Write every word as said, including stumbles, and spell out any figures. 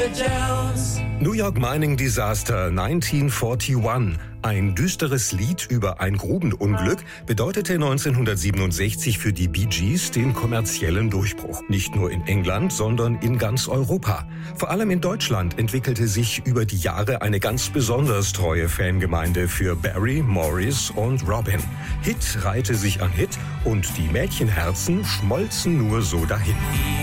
New York Mining Disaster neunzehnhunderteinundvierzig. Ein düsteres Lied über ein Grubenunglück bedeutete neunzehnhundertsiebenundsechzig für die Bee Gees den kommerziellen Durchbruch. Nicht nur in England, sondern in ganz Europa. Vor allem in Deutschland entwickelte sich über die Jahre eine ganz besonders treue Fangemeinde für Barry, Morris und Robin. Hit reihte sich an Hit und die Mädchenherzen schmolzen nur so dahin.